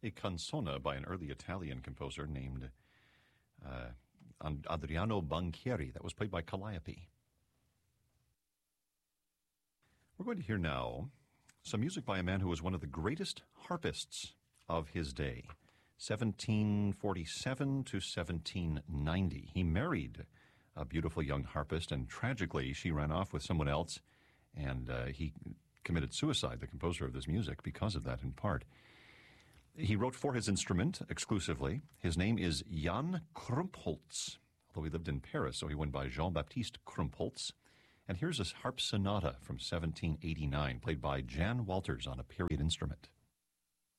a canzona by an early Italian composer named Adriano Banchieri. That was played by Calliope. We're going to hear now some music by a man who was one of the greatest harpists of his day, 1747 to 1790. He married a beautiful young harpist, and tragically she ran off with someone else, and he committed suicide, the composer of this music, because of that in part. He wrote for his instrument exclusively. His name is Jan Krumpholz, although he lived in Paris, so he went by Jean-Baptiste Krumpholz. And here's a harp sonata from 1789, played by Jan Walters on a period instrument.